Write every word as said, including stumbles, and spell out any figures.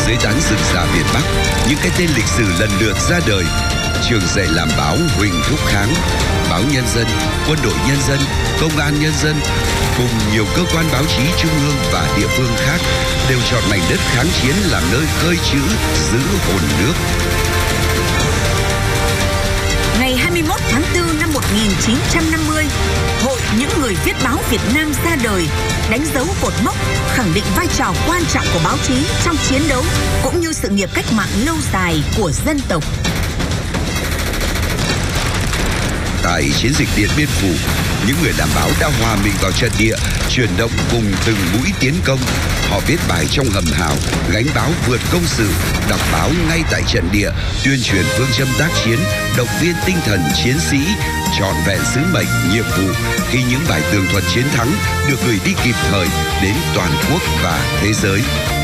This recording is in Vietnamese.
dưới tán rừng già miền Bắc, những cái tên lịch sử lần lượt ra đời. Trường dạy làm báo Huỳnh Thúc Kháng, báo Nhân dân, Quân đội Nhân dân, Công an Nhân dân cùng nhiều cơ quan báo chí trung ương và địa phương khác đều chọn mảnh đất kháng chiến làm nơi khơi chữ, giữ hồn nước. Ngày hai mươi mốt tháng tư năm một nghìn chín trăm năm mươi, Hội những người viết báo Việt Nam ra đời, đánh dấu cột mốc, khẳng định vai trò quan trọng của báo chí trong chiến đấu cũng như sự nghiệp cách mạng lâu dài của dân tộc. Tại chiến dịch Điện Biên Phủ, những người làm báo đã hòa mình vào trận địa, chuyển động cùng từng mũi tiến công. Họ viết bài trong hầm hào, gánh báo vượt công sự, đọc báo ngay tại trận địa, tuyên truyền phương châm tác chiến, động viên tinh thần chiến sĩ, trọn vẹn sứ mệnh, nhiệm vụ khi những bài tường thuật chiến thắng được gửi đi kịp thời đến toàn quốc và thế giới.